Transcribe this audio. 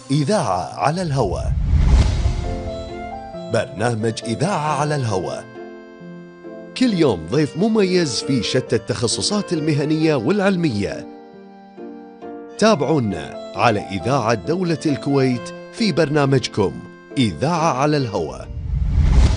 إذاعة على الهوى. برنامج إذاعة على الهوى، كل يوم ضيف مميز في شتى التخصصات المهنية والعلمية. تابعونا على إذاعة دولة الكويت في برنامجكم إذاعة على الهوى.